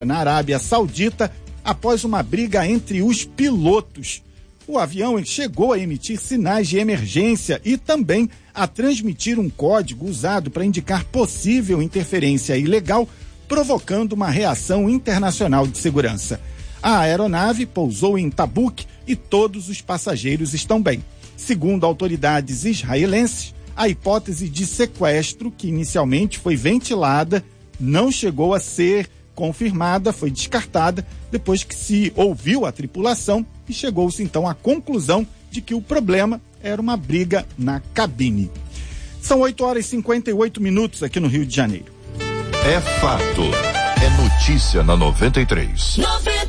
na Arábia Saudita após uma briga entre os pilotos. O avião chegou a emitir sinais de emergência e também a transmitir um código usado para indicar possível interferência ilegal, provocando uma reação internacional de segurança. A aeronave pousou em Tabuk e todos os passageiros estão bem. Segundo autoridades israelenses, a hipótese de sequestro, que inicialmente foi ventilada, não chegou a ser confirmada, foi descartada depois que se ouviu a tripulação e chegou-se então à conclusão de que o problema era uma briga na cabine. São 8h58 aqui no Rio de Janeiro. É fato. É notícia na 93.